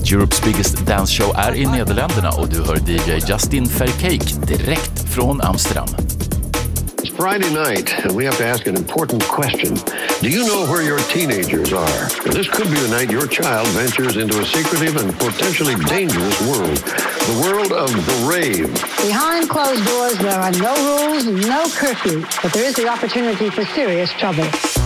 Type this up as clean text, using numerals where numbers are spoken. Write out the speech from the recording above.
Europe's biggest dance show är i Nederländerna och du hör DJ Justin Vercake direkt från Amsterdam. It's Friday night and we have to ask an important question. Do you know where your teenagers are? This could be the night your child ventures into a secretive and potentially dangerous world. The world of the rave. Behind closed doors there are no rules, no curfew, but there is the opportunity for serious trouble.